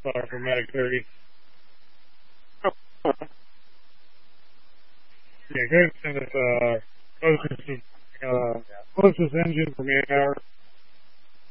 for Medic 30. Yeah, go ahead and send us closest engine for me an hour.